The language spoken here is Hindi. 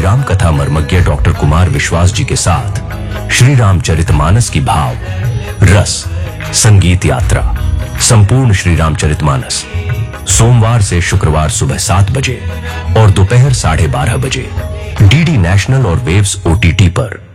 राम कथा मर्मज्ञ डॉक्टर कुमार विश्वास जी के साथ श्री रामचरितमानस की भाव रस संगीत यात्रा संपूर्ण श्री रामचरितमानस सोमवार से शुक्रवार सुबह 7 बजे और दोपहर 12:30 बजे डीडी नेशनल और वेव्स OTT पर।